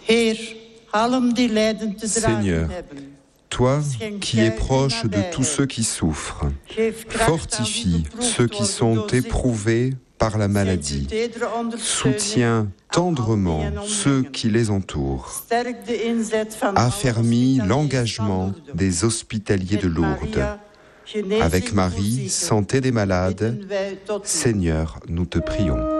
Seigneur, toi qui es proche de tous ceux qui souffrent, fortifie ceux qui sont éprouvés par la maladie. Soutiens tendrement ceux qui les entourent. Affermis l'engagement des hospitaliers de Lourdes. Avec Marie, santé des malades, Seigneur, nous te prions.